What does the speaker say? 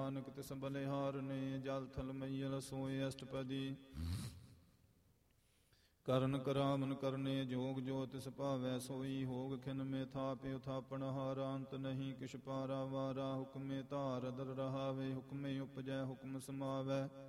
ਨਾਨਕ ਤਿਸ ਬਲਿਹਾਰਨੇ। ਜਲ ਥਲ ਮਈਲ ਸੋਏ ਅਸ਼ਟਪਦੀ ਕਰਨ ਕਰਾਵਨ ਕਰਨੇ। ਜੋਗ ਜੋ ਤਿਸ ਭਾਵੈ ਸੋਈ ਹੋਗ। ਖਿਨ ਮੇ ਥਾਪਿ ਉਥਾਪਣ ਹਾਰਾ ਅੰਤ ਨਹੀਂ ਕਿਛ ਪਾਰਾ ਵਾਰਾ। ਹੁਕਮੇ ਧਾਰ ਅਦਰ ਰਹਾਵੇ ਹੁਕਮੇ ਉਪਜੈ ਹੁਕਮ ਸਮਾਵੈ।